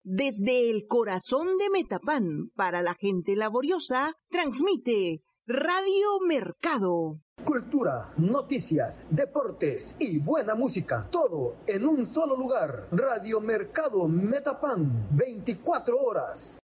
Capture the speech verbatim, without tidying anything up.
Desde el corazón de Metapán, para la gente laboriosa, transmite Radio Mercado. Cultura, noticias, deportes y buena música, todo en un solo lugar. Radio Mercado Metapán, veinticuatro horas.